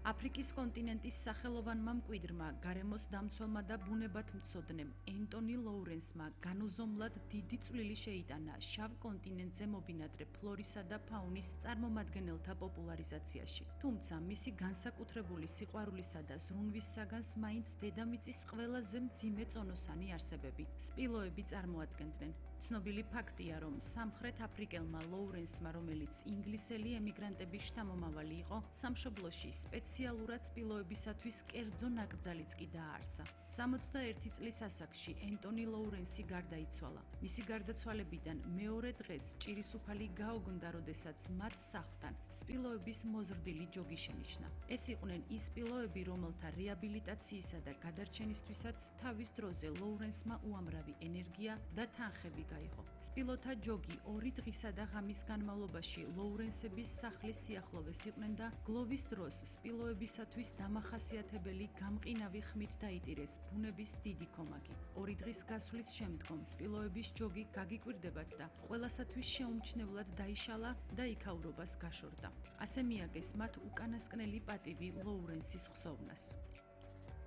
აფრიკის კონტინენტის სახელოვანმა მკვიდრმა, გარემოს დამცველმა და ბუნებათმცოდნემ ენტონი ლოურენსმა განუზომლად დიდი წვლილი შეიტანა შავ კონტინენტზე მობინადრე ფლორისა და ფაუნის წარმომადგენელთა პოპულარიზაციაში. თუმცა მისი განსაკუთრებული სიყვარულისა და ზრუნვის საგანს მაინც დედამიწის ყველაზე მძიმე წონოსანი არსებები, სპილოები წარმოადგენდნენ. ცნობილი ფაქტია, რომ სამხრეთ აფრიკელმა ლოურენსმა, რომელიც ინგლისელი ემიგრანტების შთამომავალი იყო, სამშობლოში სპეციალურად სპილოებისათვის კერძო ნაკრძალიც კი დააარსა. 61 წლის ასაკში ენტონი ლოურენსი გარდაიცვალა. მისი გარდაცვალებიდან მეორე დღეს ჭირისუფალი გაუგნდა, როდესაც მათ სახლთან სპილოების მოზრდილი ჯოგი შენიშნა. ეს იყვნენ ის სპილოები, რომელთა რეაბილიტაციისა და გადარჩენისთვისაც თავის დროზე ლოურენსმა უამრავი ენერგია და თანხები გაიღო. სპილოთა ჯოგი 2 დღისა და ღამის განმავლობაში ლოურენსების სახლის სიახლოვეს იყვნენ და გლოვის დროს სპილოებისათვის დამახასიათებელი გამყინავი ხმით დაიტირეს ბუნების დიდი კომაგი. 2 დღის გასვლის შემდგომ სპილოების ჯოგი გაგიკვირდებათ და ყველასათვის შეუმჩნევლად დაიშალა და იქაურობას გაშორდა. ასე მიაგეს მათ უკანასკნელი პატივი ლოურენსის ხსოვნას.